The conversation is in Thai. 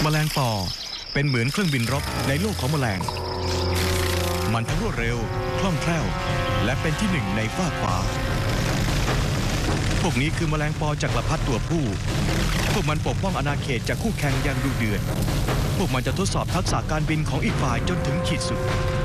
แมลงปอเป็นเหมือนเครื่องบินรบในโลกของแมลงมันทั้งรวดเร็วคล่องแคล่วและเป็นที่หนึ่งในฟากฟ้าพวกนี้คือแมลงปอจักรพรรดิตัวผู้พวกมันปกป้องอาณาเขตจากคู่แข่งอย่างดุเดือดพวกมันจะทดสอบทักษะการบินของอีกฝ่ายจนถึงขีดสุด